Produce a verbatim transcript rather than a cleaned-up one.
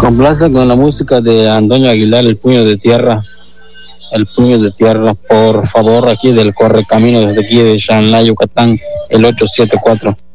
Complace con la música de Antonio Aguilar, El Puño de Tierra. El Puño de Tierra, por favor, aquí del Correcamino, desde aquí de Xanlá, Yucatán, el ocho siete cuatro.